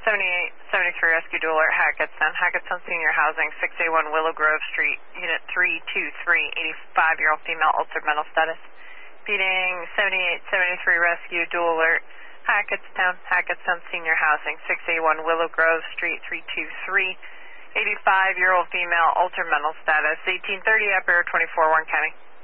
7873 Rescue Dual Alert, Hackettstown. Hackettstown Senior Housing, 6A1 Willow Grove Street, Unit 323, 85-year-old female, altered mental status. Beating 7873 Rescue Dual Alert, Hackettstown Senior Housing, 6A1 Willow Grove Street, 323, 85-year-old female, altered mental status. 1830 up air 24, Warren County.